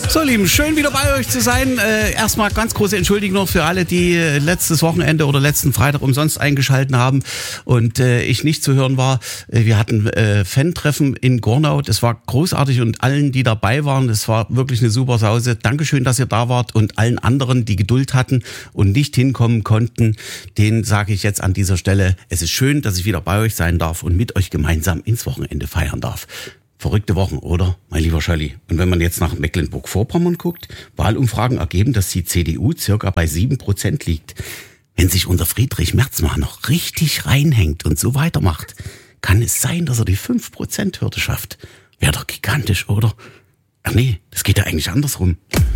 So, Lieben, schön wieder bei euch zu sein. Erstmal ganz große Entschuldigung für alle, die letztes Wochenende oder letzten Freitag umsonst eingeschalten haben und ich nicht zu hören war. Wir hatten Fan-Treffen in Gornau. Das war großartig und allen, die dabei waren, das war wirklich eine super Sause. Dankeschön, dass ihr da wart und allen anderen, die Geduld hatten und nicht hinkommen konnten, denen sage ich jetzt an dieser Stelle, es ist schön, dass ich wieder bei euch sein darf und mit euch gemeinsam ins Wochenende feiern darf. Verrückte Wochen, oder, mein lieber Scholli? Und wenn man jetzt nach Mecklenburg-Vorpommern guckt, Wahlumfragen ergeben, dass die CDU circa bei 7% liegt. Wenn sich unser Friedrich Merz mal noch richtig reinhängt und so weitermacht, kann es sein, dass er die 5%-Hürde schafft. Wäre doch gigantisch, oder? Ach nee, das geht ja eigentlich andersrum.